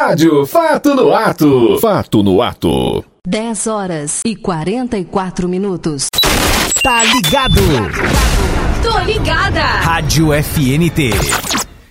Rádio Fato no Ato. Fato no Ato. 10h44. Tá ligado? Tô ligada. Rádio FNT.